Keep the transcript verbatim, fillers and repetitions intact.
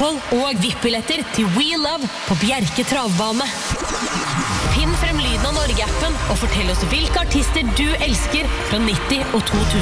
opphold og V I P-billetter til We Love på Bjerke Travbane. Finn frem lyden av Norge-appen og fortell oss hvilke artister du elsker fra nitti og to tusen.